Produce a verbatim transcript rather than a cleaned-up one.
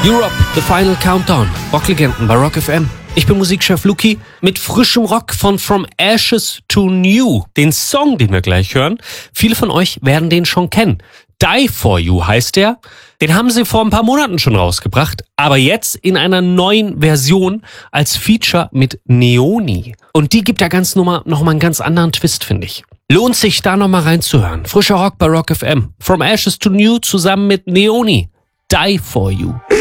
Europe, The Final Countdown, Rocklegenden bei Rock F M. Ich bin Musikchef Luki mit frischem Rock von From Ashes to New. Den Song, den wir gleich hören, viele von euch werden den schon kennen. Die For You heißt der. Den haben sie vor ein paar Monaten schon rausgebracht, aber jetzt in einer neuen Version als Feature mit Neoni. Und die gibt der ganzen Nummer nochmal einen ganz anderen Twist, finde ich. Lohnt sich da nochmal reinzuhören. Frischer Rock bei Rock F M. From Ashes to New zusammen mit Neoni. Die For You.